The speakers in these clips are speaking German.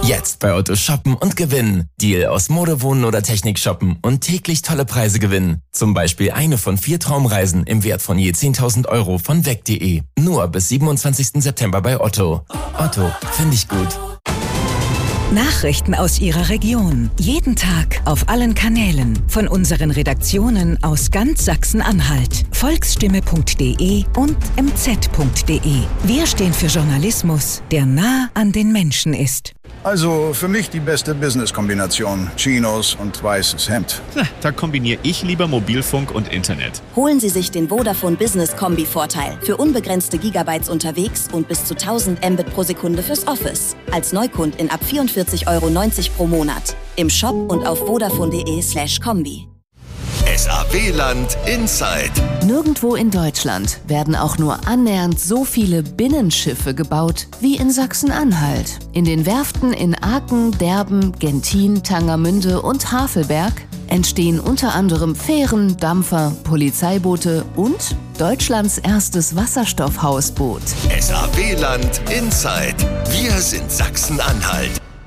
Jetzt bei Otto shoppen und gewinnen. Deal aus Mode, Wohnen oder Technik shoppen und täglich tolle Preise gewinnen. Zum Beispiel eine von 4 Traumreisen im Wert von je 10.000 Euro von weg.de. Nur bis 27. September bei Otto. Otto, finde ich gut. Nachrichten aus Ihrer Region. Jeden Tag auf allen Kanälen. Von unseren Redaktionen aus ganz Sachsen-Anhalt. Volksstimme.de und mz.de. Wir stehen für Journalismus, der nah an den Menschen ist. Also für mich die beste Business-Kombination. Chinos und weißes Hemd. Na, da kombiniere ich lieber Mobilfunk und Internet. Holen Sie sich den Vodafone Business Kombi-Vorteil. Für unbegrenzte Gigabytes unterwegs und bis zu 1000 Mbit pro Sekunde fürs Office. Als Neukundin ab 44,90 € pro Monat. Im Shop und auf vodafone.de/kombi. SAW-Land Inside. Nirgendwo in Deutschland werden auch nur annähernd so viele Binnenschiffe gebaut wie in Sachsen-Anhalt. In den Werften in Aken, Derben, Gentin, Tangermünde und Havelberg entstehen unter anderem Fähren, Dampfer, Polizeiboote und Deutschlands erstes Wasserstoffhausboot. SAW-Land Inside. Wir sind Sachsen-Anhalt.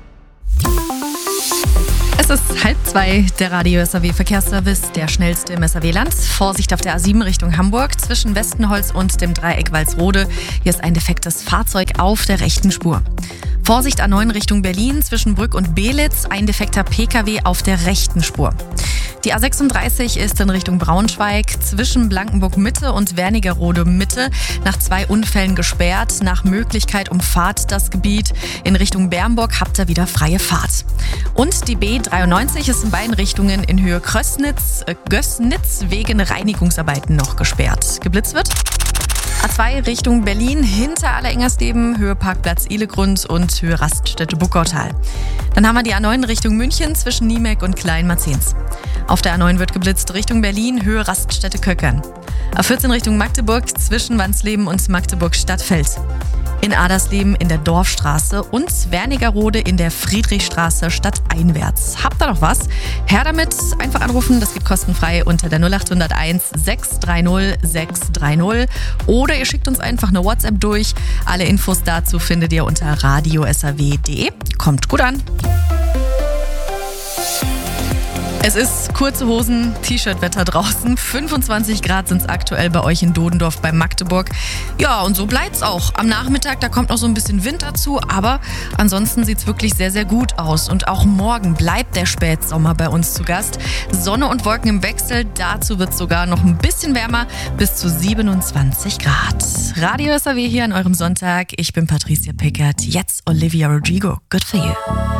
Es ist 1:30, der Radio SAW Verkehrsservice, der schnellste im SAW-Land. Vorsicht auf der A7 Richtung Hamburg zwischen Westenholz und dem Dreieck Walsrode. Hier ist ein defektes Fahrzeug auf der rechten Spur. Vorsicht A9 Richtung Berlin zwischen Brück und Belitz, ein defekter PKW auf der rechten Spur. Die A36 ist in Richtung Braunschweig zwischen Blankenburg-Mitte und Wernigerode-Mitte nach 2 Unfällen gesperrt. Nach Möglichkeit umfahrt das Gebiet. In Richtung Bernburg habt ihr wieder freie Fahrt. Und die B93 ist in beiden Richtungen in Höhe Gößnitz wegen Reinigungsarbeiten noch gesperrt. Geblitzt wird A2 Richtung Berlin hinter Allerengersleben, Höhe Parkplatz Ihlegrund und Höhe Raststätte Buckautal. Dann haben wir die A9 Richtung München zwischen Niemeck und Kleinmarzens. Auf der A9 wird geblitzt Richtung Berlin, Höhe Raststätte Köckern. A14 Richtung Magdeburg zwischen Wansleben und Magdeburg-Stadtfeld. In Adersleben in der Dorfstraße und Wernigerode in der Friedrichstraße stadteinwärts. Habt ihr noch was? Her damit, einfach anrufen, das geht kostenfrei unter der 0801 630 630 oder ihr schickt uns einfach eine WhatsApp durch. Alle Infos dazu findet ihr unter radiosaw.de. Kommt gut an! Es ist kurze Hosen, T-Shirt-Wetter draußen. 25 Grad sind es aktuell bei euch in Dodendorf bei Magdeburg. Ja, und so bleibt's auch. Am Nachmittag, da kommt noch so ein bisschen Wind dazu, aber ansonsten sieht's wirklich sehr, sehr gut aus. Und auch morgen bleibt der Spätsommer bei uns zu Gast. Sonne und Wolken im Wechsel, dazu wird's sogar noch ein bisschen wärmer, bis zu 27 Grad. Radio SAW hier an eurem Sonntag. Ich bin Patricia Pickert, jetzt Olivia Rodrigo. Good for you.